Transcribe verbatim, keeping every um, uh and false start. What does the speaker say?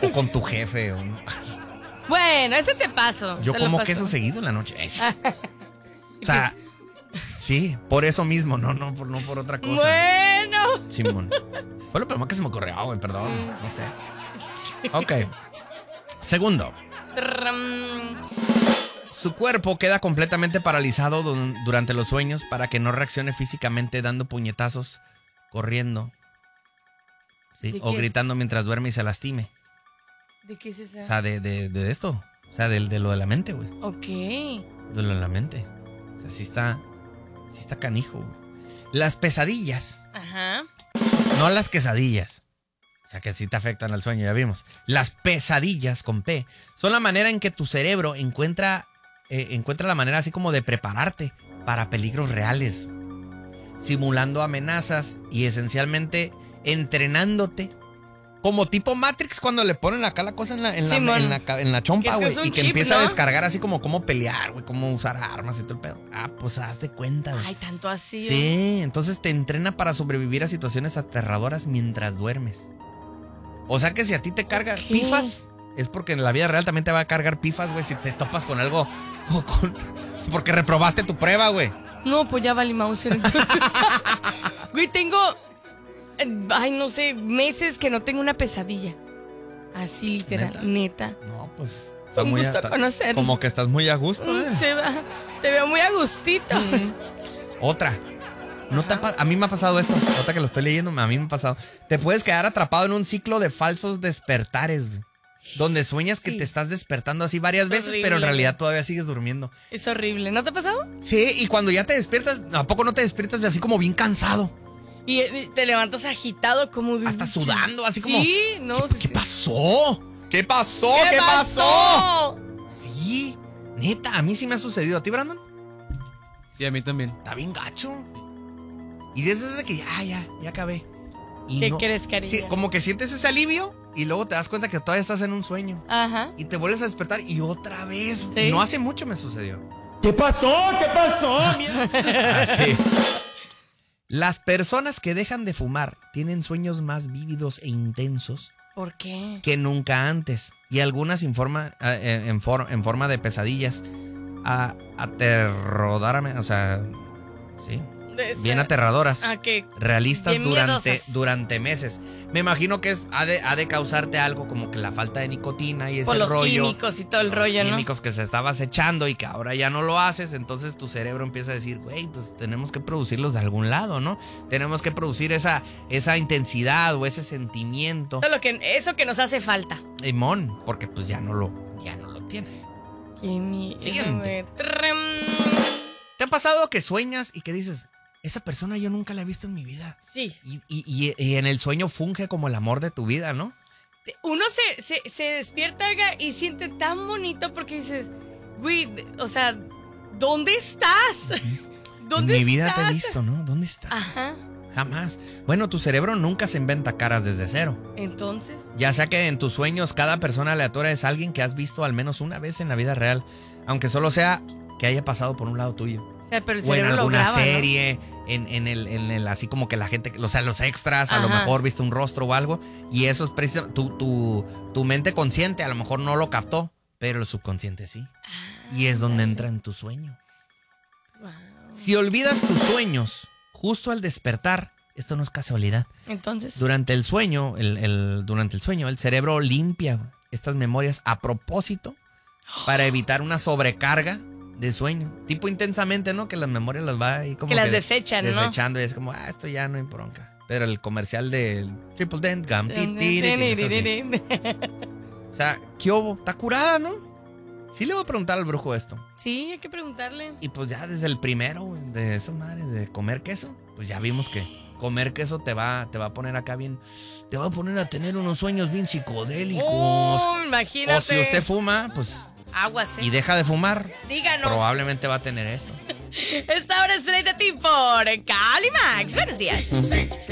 O con tu jefe. O... Bueno, ese te paso. Yo te como queso seguido en la noche. O sea, sí, por eso mismo, no, no, por, no por otra cosa. Bueno. Simón. Fue lo primero que se me ocurrió, güey, perdón. No sé. Ok. Segundo. Su cuerpo queda completamente paralizado durante los sueños para que no reaccione físicamente dando puñetazos, corriendo, ¿sí? O gritando es? mientras duerme y se lastime. ¿De qué es eso? O sea, de, de, de esto. O sea, de, de lo de la mente, güey. Ok. De lo de la mente. O sea, sí está, sí está canijo, güey. Las pesadillas. Ajá. No las quesadillas. O sea, que sí te afectan al sueño, ya vimos. Las pesadillas, con P, son la manera en que tu cerebro encuentra, eh, encuentra la manera así como de prepararte para peligros reales, simulando amenazas y esencialmente entrenándote. Como tipo Matrix cuando le ponen acá la cosa en la, en la, en la, en la chompa, güey. Y que chip, empieza, ¿no?, a descargar así como cómo pelear, güey, cómo usar armas y todo el pedo. Ah, pues haz de cuenta, güey. Ay, tanto así. Sí, entonces te entrena para sobrevivir a situaciones aterradoras mientras duermes. O sea que si a ti te carga okay. pifas, es porque en la vida real también te va a cargar pifas, güey, si te topas con algo. Con, con, porque reprobaste tu prueba, güey. No, pues ya vale Mauser. Güey, tengo... Ay, no sé, meses que no tengo una pesadilla. Así, literal, neta. neta. No, pues... Está un muy gusto a, conocerlo. Como que estás muy a gusto, ¿eh? Se va, te veo muy a gustito. Mm. Otra. No te ha, a mí me ha pasado esto. Otra que lo estoy leyendo, a mí me ha pasado. Te puedes quedar atrapado en un ciclo de falsos despertares, güey. Donde sueñas que sí. te estás despertando así varias veces, horrible. Pero en realidad todavía sigues durmiendo. Es horrible. ¿No te ha pasado? Sí, y cuando ya te despiertas, ¿a poco no te despiertas así como bien cansado? Y te levantas agitado como de... Hasta sudando, así como... Sí, no, ¿Qué, sí, ¿qué sí. pasó? ¿Qué pasó? ¿Qué, ¿Qué pasó? pasó? Sí, neta, a mí sí me ha sucedido. ¿A ti, Brandon? Sí, a mí también. Está bien gacho. Y desde que ya, ya, ya acabé. Y ¿Qué no, crees, cariño? Sí, como que sientes ese alivio y luego te das cuenta que todavía estás en un sueño. Ajá. Y te vuelves a despertar y otra vez. ¿Sí? No hace mucho me sucedió. ¿Qué pasó? ¿Qué pasó? Así. Las personas que dejan de fumar tienen sueños más vívidos e intensos. ¿Por qué? Que nunca antes. Y algunas en forma, eh, en, for, en forma de pesadillas. A, aterrodarme, o sea, sí. Bien aterradoras. ¿A qué? Realistas durante, durante meses. Me imagino que es, ha, de, ha de causarte algo como que la falta de nicotina y ese Por los rollo. químicos y todo el los rollo, ¿no? Los químicos que se estabas echando y que ahora ya no lo haces. Entonces tu cerebro empieza a decir, güey, pues tenemos que producirlos de algún lado, ¿no? Tenemos que producir esa, esa intensidad o ese sentimiento. Eso, lo que, eso que nos hace falta. Simón, porque pues ya no lo, ya no lo tienes. Qué miedo. Siguiente. ¿Te ha pasado que sueñas y que dices... Esa persona yo nunca la he visto en mi vida? Sí. Y, y, y, y en el sueño funge como el amor de tu vida, ¿no? Uno se, se, se despierta y siente tan bonito porque dices, güey, o sea, ¿dónde estás? ¿Dónde en mi vida estás? te he visto, ¿no? ¿Dónde estás? Ajá. Jamás. Bueno, tu cerebro nunca se inventa caras desde cero. Entonces. Ya sea que en tus sueños cada persona aleatoria es alguien que has visto al menos una vez en la vida real, aunque solo sea que haya pasado por un lado tuyo. O sea, pero el o en alguna lo graba, serie, ¿no? en, en, el, en el así como que la gente, o sea, los extras, a Ajá. lo mejor viste un rostro o algo, y eso es precisamente, tu, tu, tu mente consciente a lo mejor no lo captó, pero el subconsciente sí. Ah, y es donde vale. entra en tu sueño. Wow. Si olvidas tus sueños justo al despertar, esto no es casualidad. Entonces. Durante el sueño, el, el, durante el sueño, el cerebro limpia estas memorias a propósito para evitar una sobrecarga de sueño. Tipo intensamente, ¿no? Que las memorias las va ahí como que, que las desechan, ¿no? Desechando y es como, ah, esto ya no hay bronca. Pero el comercial del Triple Dent Gum. O sea, ¿qué hubo? Está curada, ¿no? Sí le voy a preguntar al brujo esto. Sí, hay que preguntarle. Y pues ya desde el primero, de esa madre, de comer queso, pues ya vimos que comer queso te va, te va a poner acá bien, te va a poner a tener unos sueños bien psicodélicos. Oh, imagínate. O si usted fuma, pues... Aguas, ¿eh? Y deja de fumar. Díganos. Probablemente va a tener esto. Esta hora es Straight de ti por Calimax. Buenos días. Sí, sí.